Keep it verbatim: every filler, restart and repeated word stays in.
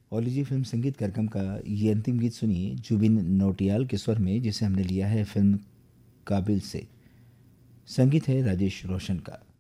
और लीजिए फिल्म संगीत कार्यक्रम का ये अंतिम गीत सुनिए जुबिन नौटियाल के स्वर में, जिसे हमने लिया है फिल्म काबिल से। संगीत है राजेश रोशन का।